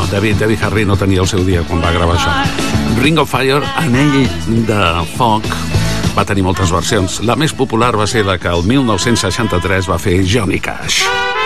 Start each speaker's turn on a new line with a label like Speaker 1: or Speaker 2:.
Speaker 1: David Harry no tenia el seu dia quan va gravar això. Ring of Fire, Anell de Foc, va tenir moltes versions. La més popular va ser la que el 1963 va fer Johnny Cash.